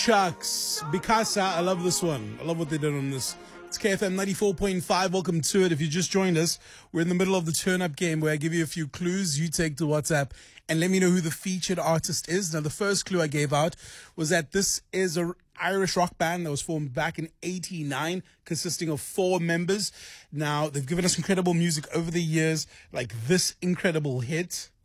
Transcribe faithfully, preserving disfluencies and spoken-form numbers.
Chucks, Bikasa, I love this one. I love what they did on this. It's K F M ninety-four point five. Welcome to it. If you just joined us, we're in the middle of the turn-up game where I give you a few clues. You take to WhatsApp and let me know who the featured artist is. Now, the first clue I gave out was that this is an Irish rock band that was formed back in eighty-nine, consisting of four members. Now, they've given us incredible music over the years, like this incredible hit.